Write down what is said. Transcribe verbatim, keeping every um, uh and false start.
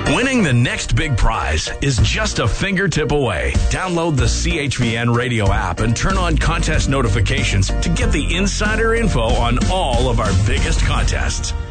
Winning the next big prize is just a fingertip away. Download the C H V N radio app and turn on contest notifications to get the insider info on all of our biggest contests.